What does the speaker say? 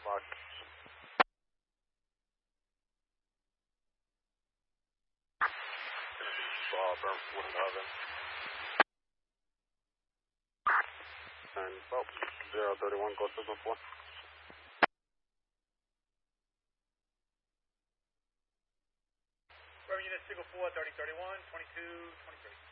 Mark. Berm, Woodhaven. And, well, 031, go to the 4. Berm unit, Signal 4, 3031, 22, 23.